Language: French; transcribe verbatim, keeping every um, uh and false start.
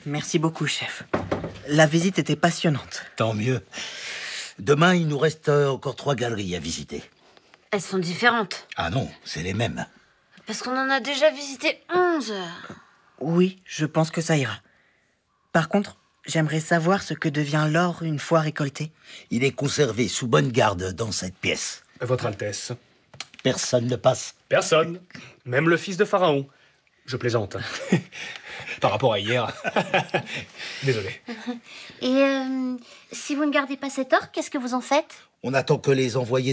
Merci beaucoup, chef. La visite était passionnante. Tant mieux. Demain, il nous reste encore trois galeries à visiter. Elles sont différentes. Ah non, c'est les mêmes. Parce qu'on en a déjà visité onze. Oui, je pense que ça ira. Par contre, j'aimerais savoir ce que devient l'or une fois récolté. Il est conservé sous bonne garde dans cette pièce. Votre Altesse. Personne ne passe. Personne. Même le fils de Pharaon. Je plaisante. Par rapport à hier. Désolé. Et euh, si vous ne gardez pas cet or, qu'est-ce que vous en faites ? On attend que les envoyés